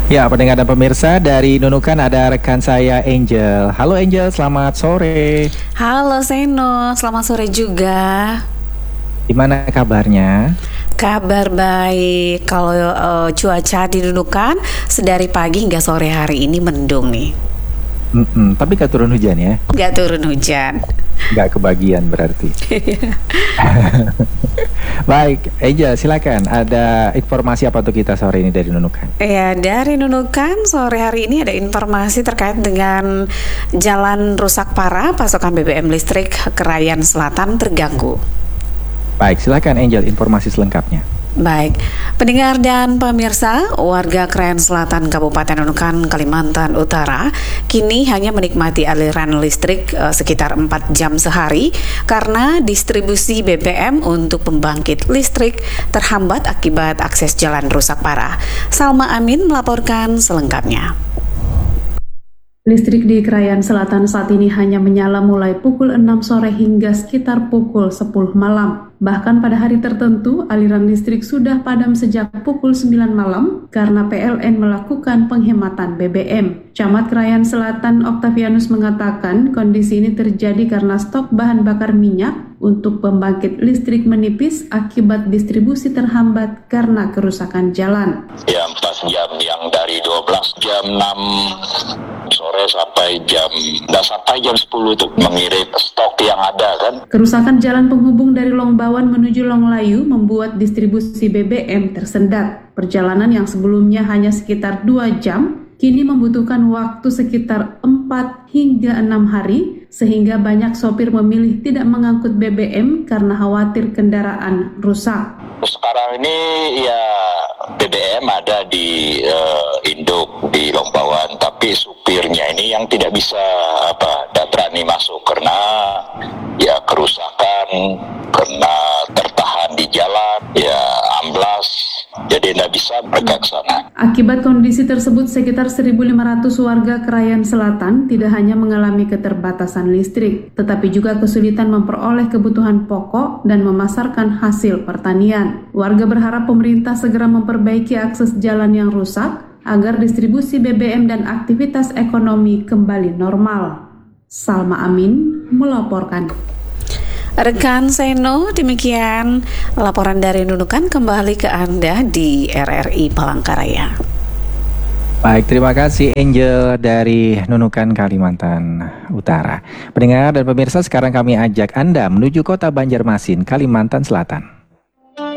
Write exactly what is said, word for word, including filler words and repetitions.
Ya, pendengar dan pemirsa, dari Nunukan ada rekan saya Angel. Halo Angel, selamat sore. Halo Seno, selamat sore juga. Gimana kabarnya? Kabar baik. Kalau uh, cuaca di Nunukan sedari pagi hingga sore hari ini mendung nih. Mm-mm, tapi gak turun hujan ya? Gak turun hujan. Gak kebagian berarti. Baik, Angel, silakan. Ada informasi apa untuk kita sore ini dari Nunukan? Ya, dari Nunukan sore hari ini ada informasi terkait dengan jalan rusak parah, pasokan B B M listrik Krayan Selatan terganggu. Baik, silakan Angel, informasi selengkapnya. Baik, pendengar dan pemirsa, warga Krayan Selatan Kabupaten Nunukan, Kalimantan Utara kini hanya menikmati aliran listrik uh, sekitar empat jam sehari karena distribusi B B M untuk pembangkit listrik terhambat akibat akses jalan rusak parah. Salma Amin melaporkan selengkapnya. Listrik di Krayan Selatan saat ini hanya menyala mulai pukul enam sore hingga sekitar pukul sepuluh malam. Bahkan pada hari tertentu, aliran listrik sudah padam sejak pukul sembilan malam karena P L N melakukan penghematan B B M. Camat Krayan Selatan Oktavianus mengatakan kondisi ini terjadi karena stok bahan bakar minyak untuk pembangkit listrik menipis akibat distribusi terhambat karena kerusakan jalan. Ya, empat jam yang dari dua belas jam enam sore sampai jam dan sampai jam sepuluh itu mengirim stok yang ada kan. Kerusakan jalan penghubung dari Longbawan menuju Longlayu membuat distribusi B B M tersendat. Perjalanan yang sebelumnya hanya sekitar dua jam kini membutuhkan waktu sekitar empat hingga enam hari sehingga banyak sopir memilih tidak mengangkut B B M karena khawatir kendaraan rusak. Sekarang ini ya B B M ada di uh, induk di Longbawan, tapi supirnya ini yang tidak bisa apa, tidak berani masuk karena ya kerusakan, karena tertahan di jalan, ya amblas, jadi tidak bisa mereka ke sana. Akibat kondisi tersebut, sekitar seribu lima ratus warga Krayan Selatan tidak hanya mengalami keterbatasan listrik, tetapi juga kesulitan memperoleh kebutuhan pokok dan memasarkan hasil pertanian. Warga berharap pemerintah segera memperbaiki akses jalan yang rusak agar distribusi B B M dan aktivitas ekonomi kembali normal. Salma Amin melaporkan. Rekan Seno, demikian laporan dari Nunukan, kembali ke Anda di R R I Palangkaraya. Baik, terima kasih Angel dari Nunukan, Kalimantan Utara. Pendengar dan pemirsa, sekarang kami ajak Anda menuju kota Banjarmasin, Kalimantan Selatan.